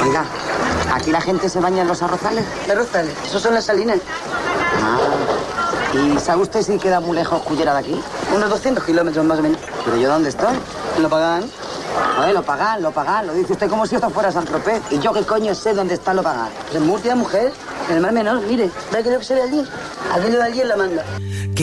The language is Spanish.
Oiga, ¿aquí la gente se baña en los arrozales? ¿Los arrozales? Esos son las salinas. Ah. ¿Y sabe usted si queda muy lejos Cullera de aquí? Unos 200 kilómetros más o menos. ¿Pero yo dónde estoy? ¿En Lo Pagán? Oye, Lo Pagán. Lo dice usted como si esto fuera Saint-Tropez. ¿Y yo qué coño sé dónde está Lo Pagán? Pues en Murcia, mujer. En el Mar Menor, mire. ¿Ve aquello que se ve allí? Aquello de allí en la manga.